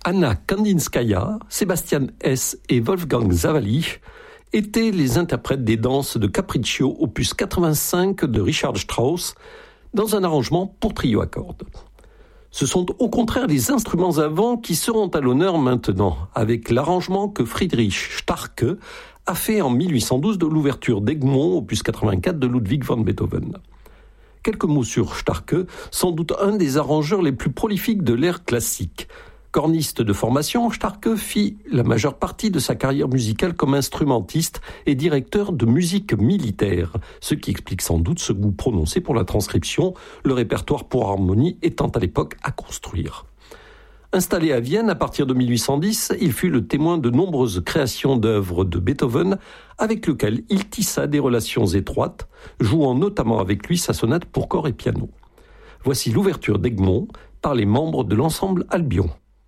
Anna Kandinskaya, Sebastian Hess et Wolfgang Sawallisch étaient les interprètes des danses de Capriccio, opus 85 de Richard Strauss, dans un arrangement pour trio à cordes. Ce sont au contraire les instruments à vent qui seront à l'honneur maintenant, avec l'arrangement que Friedrich Starke a fait en 1812 de l'ouverture d'Egmont, opus 84 de Ludwig van Beethoven. Quelques mots sur Starke, sans doute un des arrangeurs les plus prolifiques de l'ère classique. Corniste de formation, Starke fit la majeure partie de sa carrière musicale comme instrumentiste et directeur de musique militaire, ce qui explique sans doute ce goût prononcé pour la transcription, le répertoire pour harmonie étant à l'époque à construire. Installé à Vienne à partir de 1810, il fut le témoin de nombreuses créations d'œuvres de Beethoven, avec lequel il tissa des relations étroites, jouant notamment avec lui sa sonate pour corps et piano. Voici l'ouverture d'Egmont par les membres de l'ensemble Albion.